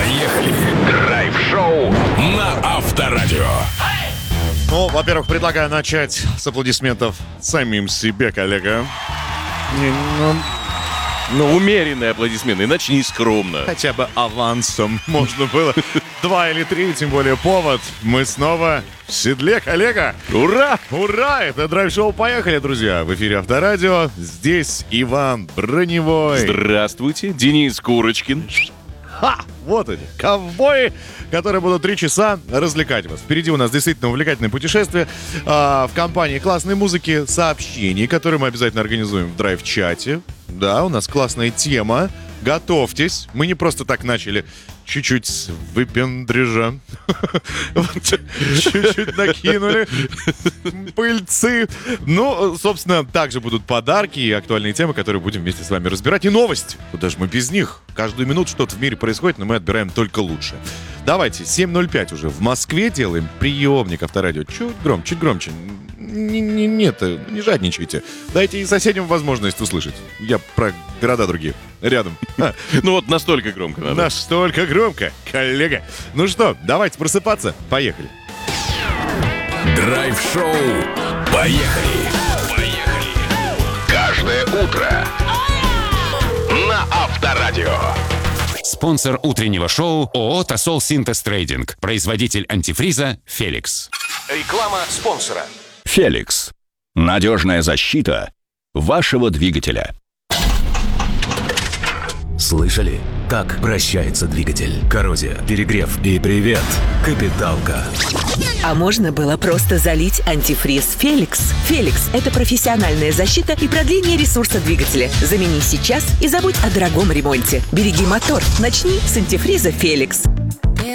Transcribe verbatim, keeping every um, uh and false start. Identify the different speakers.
Speaker 1: Поехали! Драйв-шоу на Авторадио.
Speaker 2: Ну, во-первых, предлагаю начать с аплодисментов самим себе, коллега. Не, ну,
Speaker 3: Ну, умеренные аплодисменты, иначе не скромно.
Speaker 2: хотя бы авансом можно было. Два или три, тем более повод. Мы снова в седле, коллега.
Speaker 3: Ура!
Speaker 2: Ура! Это драйв-шоу «Поехали», друзья. В эфире Авторадио. Здесь Иван Броневой.
Speaker 3: Здравствуйте, Денис Курочкин.
Speaker 2: Ха! Вот они, ковбои, которые будут три часа развлекать вас. Впереди у нас действительно увлекательное путешествие а, в компании классной музыки, сообщений, которые мы обязательно организуем в драйв-чате. Да, у нас классная тема. Готовьтесь. Мы не просто так начали чуть-чуть с выпендрежа. Чуть-чуть накинули пыльцы. Ну, собственно, также будут подарки и актуальные темы, которые будем вместе с вами разбирать. И новости. Куда же мы без них? Каждую минуту что-то в мире происходит, но мы отбираем только лучше. Давайте, семь ноль пять уже в Москве делаем приемник Авторадио. Чуть громче, чуть громче. Не, не, нет, не жадничайте. Дайте и соседям возможность услышать. Я про города другие. Рядом.
Speaker 3: Ну вот настолько громко надо.
Speaker 2: Настолько громко, коллега. Ну что, давайте просыпаться. Поехали.
Speaker 1: Драйв-шоу. Поехали! Поехали! Каждое утро на Авторадио.
Speaker 4: Спонсор утреннего шоу ООО «Тосол Синтез Трейдинг». Производитель антифриза «Феликс».
Speaker 1: Реклама спонсора.
Speaker 5: Феликс. Надежная защита вашего двигателя.
Speaker 6: Слышали, как прощается двигатель? Коррозия, перегрев и привет, капиталка.
Speaker 7: А можно было просто залить антифриз «Феликс». «Феликс» — это профессиональная защита и продление ресурса двигателя. Замени сейчас и забудь о дорогом ремонте. Береги мотор. Начни с антифриза «Феликс».